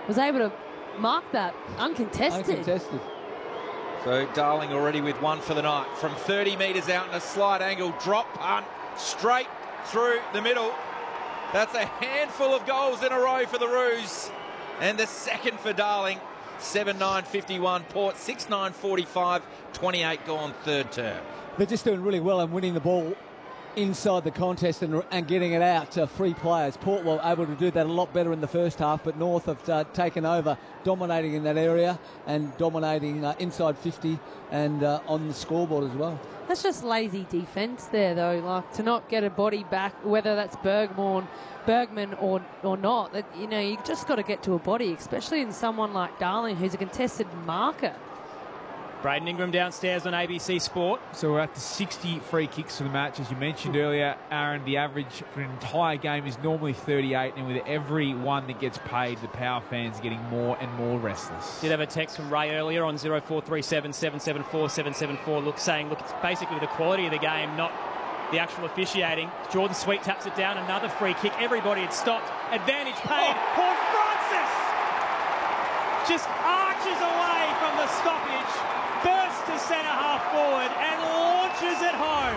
was able to mark that uncontested. So Darling already with one for the night. From 30 metres out in a slight angle, drop punt, straight through the middle. That's a handful of goals in a row for the Roos. And the second for Darling. 7-9-51, Port 6-9-45, 28 gone third term. They're just doing really well and winning the ball inside the contest and getting it out to free players. Port were able to do that a lot better in the first half, but North have taken over, dominating in that area and dominating inside 50 and on the scoreboard as well. That's just lazy defence there, though, like to not get a body back, whether that's Bergman or not. That, you know, you just got to get to a body, especially in someone like Darling, who's a contested marker. Braden Ingram downstairs on ABC Sport. So we're at the 60 free kicks for the match. As you mentioned earlier, Aaron, the average for an entire game is normally 38, and with every one that gets paid, the Power fans are getting more and more restless. Did have a text from Ray earlier on 0437 774 774 saying, look, it's basically the quality of the game, not the actual officiating. Jordan Sweet taps it down, another free kick. Everybody had stopped. Advantage paid. Horn Francis just arches away from the stoppage. Bursts to centre-half forward and launches it home.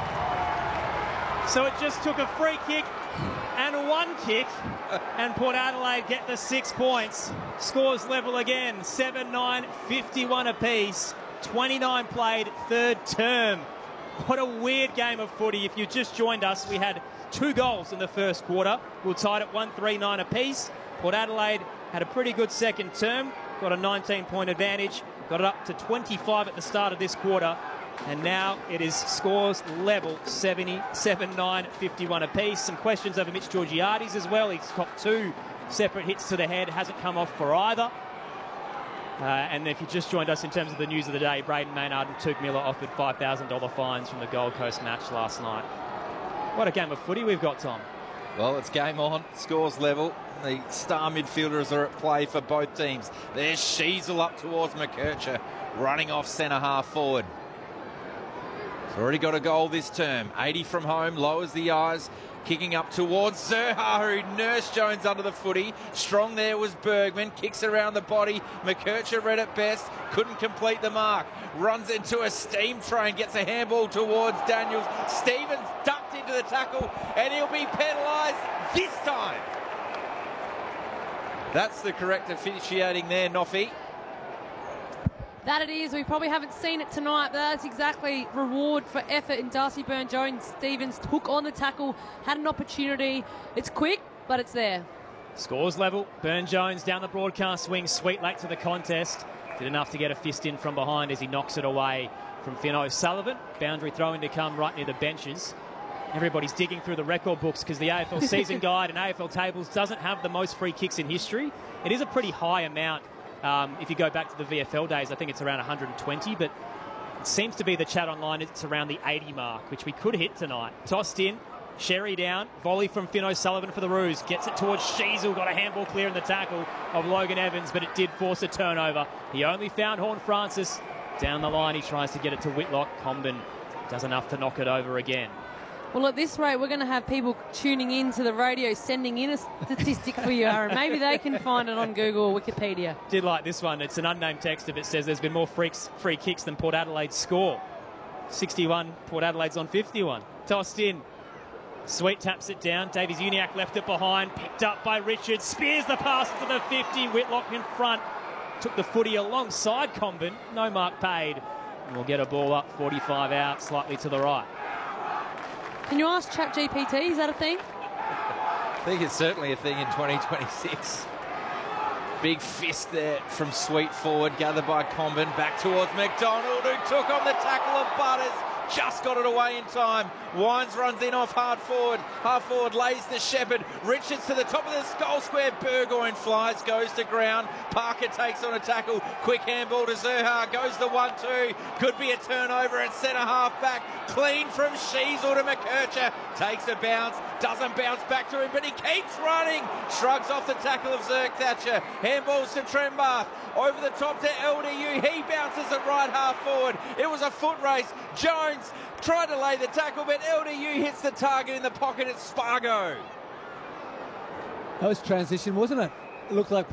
So it just took a free kick and one kick, and Port Adelaide get the 6 points. Scores level again, 7-9, 51 apiece. 29 played, third term. What a weird game of footy. If you just joined us, we had 2 goals in the first quarter. We were tied at 1-3-9 apiece. Port Adelaide had a pretty good second term, got a 19-point advantage. Got it up to 25 at the start of this quarter, and now it is scores level, 77-9, 51 apiece. Some questions over Mitch Georgiades as well. He's got 2 separate hits to the head, hasn't come off for either. And if you just joined us in terms of the news of the day, Braden Maynard and Tuke Miller offered $5,000 fines from the Gold Coast match last night. What a game of footy we've got, Tom. Well, it's game on, scores level. The star midfielders are at play for both teams. There's Sheasel up towards McKercher, running off centre-half forward. He's already got a goal this term. 80 from home, lowers the eyes, kicking up towards Zerha, who nursed Jones under the footy. Strong there was Bergman, kicks around the body. McKercher read it best, couldn't complete the mark. Runs into a steam train, gets a handball towards Daniels. Stevens ducked into the tackle, and he'll be penalised this time. That's the correct officiating there, Noffy. That it is. We probably haven't seen it tonight, but that's exactly reward for effort in Darcy Byrne-Jones. Stevens took on the tackle, had an opportunity. It's quick, but it's there. Scores level. Byrne-Jones down the broadcast wing. Sweet late to the contest. Did enough to get a fist in from behind as he knocks it away from Finn O'Sullivan. Boundary throw-in to come right near the benches. Everybody's digging through the record books because the AFL season guide and AFL tables doesn't have the most free kicks in history. It is a pretty high amount. If you go back to the VFL days, I think it's around 120, but it seems to be the chat online, it's around the 80 mark, which we could hit tonight. Tossed in, Sherry down, volley from Finn O'Sullivan for the Roos, gets it towards Sheasel, got a handball clear in the tackle of Logan Evans, but it did force a turnover. He only found Horn Francis. Down the line, he tries to get it to Whitlock. Comben does enough to knock it over again. Well, at this rate, we're going to have people tuning in to the radio, sending in a statistic for you, Aaron. Maybe they can find it on Google or Wikipedia. Did like this one. It's an unnamed texter that says there's been more free kicks than Port Adelaide's score. 61, Port Adelaide's on 51. Tossed in. Sweet taps it down. Davies Uniacke left it behind. Picked up by Richards. Spears the pass to the 50. Whitlock in front. Took the footy alongside Comben. No mark paid. And we'll get a ball up 45 out, slightly to the right. Can you ask ChatGPT? Is that a thing? I think it's certainly a thing in 2026. Big fist there from Sweet forward, gathered by Comben. Back towards McDonald, who took on the tackle of Butters. Just got it away in time. Wines runs in off half forward. Half forward lays the Shepherd. Richards to the top of the goal square. Burgoyne flies, goes to ground. Parker takes on a tackle. Quick handball to Zerha. Goes the 1-2. Could be a turnover at centre half back. Clean from Sheasel to McKercher. Takes a bounce. Doesn't bounce back to him, but he keeps running. Shrugs off the tackle of Zerk Thatcher. Handballs to Trembath. Over the top to LDU. He bounces at right half forward. It was a foot race. Jones tried to lay the tackle, but LDU hits the target in the pocket at Spargo. That was transition, wasn't it? It looked like